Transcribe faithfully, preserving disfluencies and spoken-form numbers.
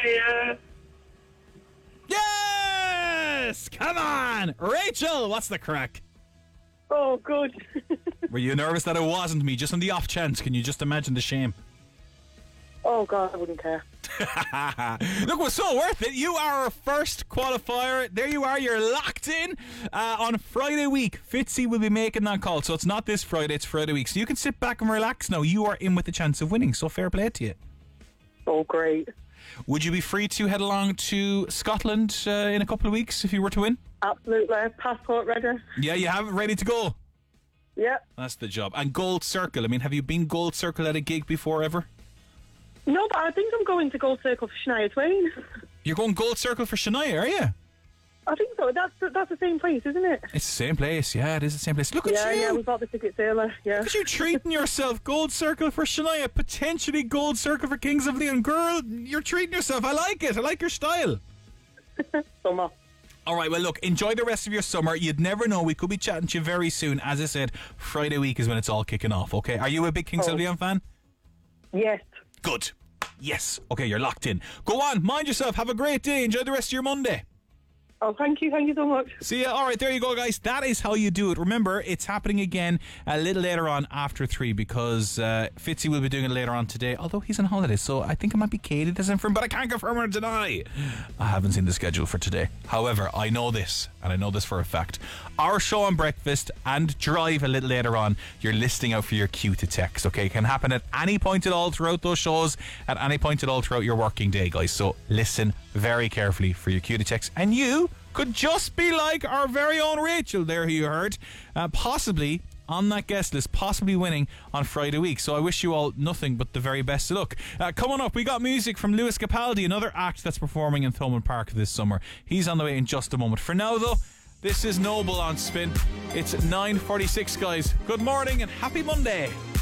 Hiya. Yes! Come on! Rachel, what's the crack? Oh, good. Were you nervous that it wasn't me, just on the off chance? Can you just imagine the shame? Oh, God, I wouldn't care. Look, it was so worth it. You are our first qualifier. There you are. You're locked in. Uh, on Friday week, Fitzy will be making that call. So it's not this Friday, it's Friday week. So you can sit back and relax now. You are in with the chance of winning. So fair play to you. Oh, great. Would you be free to head along to Scotland uh, in a couple of weeks if you were to win? Absolutely. Passport ready. Yeah, you have it ready to go. Yeah. That's the job. And Gold Circle. I mean, have you been Gold Circle at a gig before ever? No, but I think I'm going to Gold Circle for Shania Twain. You're going Gold Circle for Shania, are you? I think so. That's that's the same place, isn't it? It's the same place. Yeah, it is the same place. Look yeah, at you. Yeah, we bought the tickets earlier. Yeah. Look at you treating yourself. Gold Circle for Shania. Potentially Gold Circle for Kings of Leon. Girl, you're treating yourself. I like it. I like your style. Summer. All right, well, look, enjoy the rest of your summer. You'd never know. We could be chatting to you very soon. As I said, Friday week is when it's all kicking off, okay? Are you a big Kings oh. of Leon fan? Yes. Good. Yes. Okay, you're locked in. Go on, mind yourself. Have a great day. Enjoy the rest of your Monday. Oh, thank you. Thank you so much. See ya. All right, there you go, guys. That is how you do it. Remember, it's happening again a little later on after three because uh, Fitzy will be doing it later on today, although he's on holiday, so I think it might be Katie that's in for him, but I can't confirm or deny. I haven't seen the schedule for today. However, I know this, and I know this for a fact. Our show on breakfast and drive a little later on, you're listing out for your cue to text, okay? It can happen at any point at all throughout those shows, at any point at all throughout your working day, guys. So listen very carefully for your cue to text. And you could just be like our very own Rachel there, who you heard, uh, possibly on that guest list, possibly winning on Friday week. So I wish you all nothing but the very best of luck. Uh, coming up, we got music from Lewis Capaldi, another act that's performing in Thomond Park this summer. He's on the way in just a moment. For now, though, this is Noble on Spin. It's nine forty-six, guys. Good morning and happy Monday.